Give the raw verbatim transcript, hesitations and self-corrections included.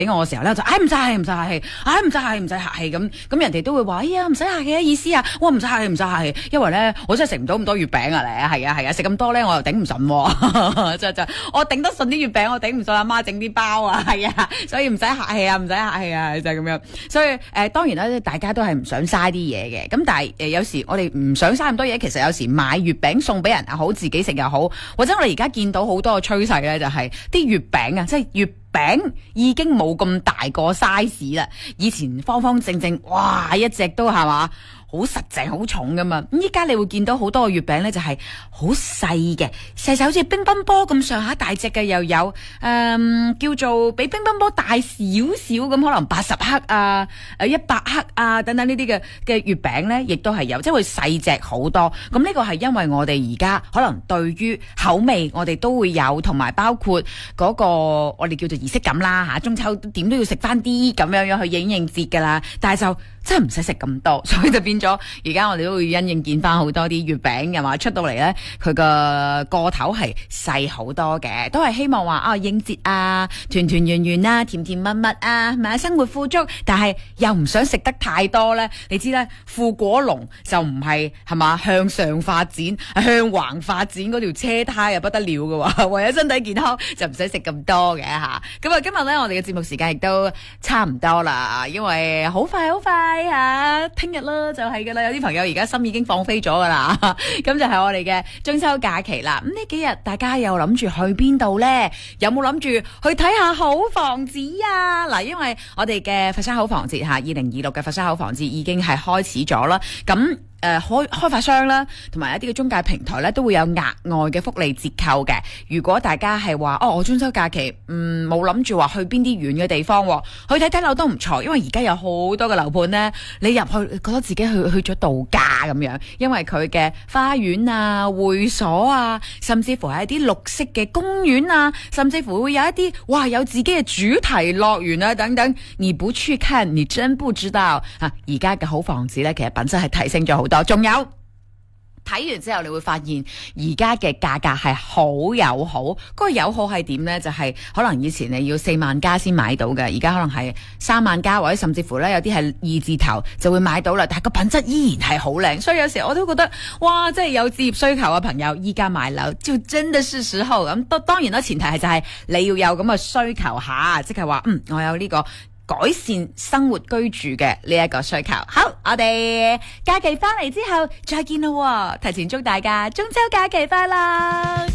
俾我嘅時候咧，就唉唔使客氣唔使客氣，唉唔使客氣唔使客氣咁，咁人哋都會話哎呀唔使客氣嘅意思啊，我唔使客氣唔使客氣，因為咧我真係食唔到咁多月餅啊咧，係啊係啊，食咁多咧我又頂唔順，就就我頂得順啲月餅，我頂唔順阿媽整啲包啊，係啊，所以唔使客氣啊，唔使客氣啊，就係咁樣。所以誒、呃，當然啦，大家都係唔想嘥啲嘢嘅，咁但係誒、呃、有時我哋唔想嘥咁多嘢，其實有時買月餅送俾人又好，自己食又好，或者我哋而家見到好多嘅趨勢咧，就係、是、啲月餅啊，即係月餅已經冇咁大個 size 啦，以前方方正正，哇一隻都係嘛，好實淨好重噶嘛，咁依家你會見到好多嘅月餅咧，就係好細嘅，細細好似乒乓波咁上下大隻嘅又有，誒、嗯、叫做比乒乓波大少少咁，可能八十克啊，誒一百克啊等等呢啲嘅嘅月餅咧，亦都係有，即係會細隻好多。咁呢個係因為我哋而家可能對於口味，我哋都會有，同埋包括嗰個我哋叫做儀式感啦嚇，中秋點都要食翻啲咁樣樣去應應節噶啦，但係就真係唔使食咁多，所以就變咗而家我哋都會因應見翻好多啲月餅，又話出到嚟咧，佢個個頭係細好多嘅，都係希望話啊應節啊，團團圓圓啊，甜甜蜜蜜啊，咪生活富足，但係又唔想食得太多咧。你知咧，富果龍就唔係係嘛向上發展，向橫發展嗰條車胎啊不得了嘅喎，為咗身體健康就唔使食咁多嘅嚇。咁啊，今日咧我哋嘅節目時間亦都差唔多啦，因為好快好快嚇，聽日啦就係噶啦，有啲朋友而家心已經放飛咗噶啦，咁就係我哋嘅中秋假期啦。咁呢幾日大家又諗住去邊度呢？有冇諗住去睇下好房子啊？嗱，因為我哋嘅佛山好房節嚇，二零二六嘅佛山好房節已經係開始咗啦。咁誒、呃、開開發商啦，同埋一啲嘅中介平台咧，都會有額外嘅福利折扣嘅。如果大家係話哦，我中秋假期嗯冇諗住話去邊啲遠嘅地方，去睇睇樓都唔錯，因為而家有好多嘅樓盤咧，你入去覺得自己去去咗度假咁樣，因為佢嘅花園啊、會所啊，甚至乎係一啲綠色嘅公園啊，甚至乎會有一啲哇有自己嘅主題樂園啊等等。你不去看，你真不知道啊！而家嘅好房子咧，其實品質係提升咗好多。仲有睇完之後，你會發現而家嘅價格係好友好。嗰個友好係點呢？就係可能以前你要四萬加先買到嘅，而家可能係三萬加，或者甚至乎咧有啲係二字頭就會買到啦。但係個品質依然係好靚，所以有時我都覺得哇，即係有置業需求嘅朋友，依家買樓就真的是時候。咁當然啦，前提係就係你要有咁嘅需求下，即係話嗯，我有呢個改善生活居住嘅呢一個需求。好，我哋假期翻嚟之後再見咯，提前祝大家中秋假期快樂。